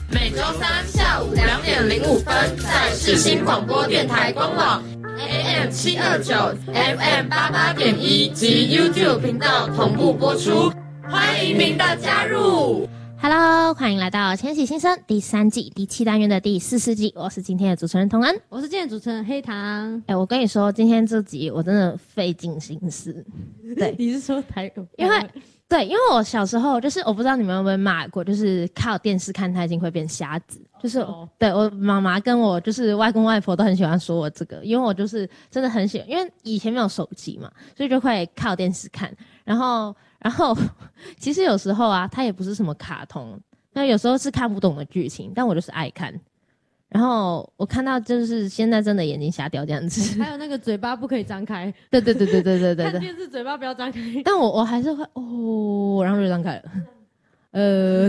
每周三下午2:05在世新广播电台官网 AM729 FM88.1 及 YouTube 频道同步播出，欢迎您的加入。 Hello， 欢迎来到千禧新生第3季第7单元的第14集，我是今天的主持人童恩， 我是今天的主持人黑糖。 我跟你说，今天这集我真的费尽心思。对， 你是说因为我小时候就是我不知道你们有没有骂过，就是靠电视看太近会变瞎子。就是对我妈妈跟我就是外公外婆都很喜欢说我这个，因为我就是真的很喜欢，因为以前没有手机嘛，所以就会靠电视看。然后其实有时候啊，它也不是什么卡通，那有时候是看不懂的剧情，但我就是爱看。然后我看到就是现在真的眼睛瞎掉这样子， 还有那个嘴巴不可以张开。 对，看电视嘴巴不要张开。 但我还是会然后就张开了。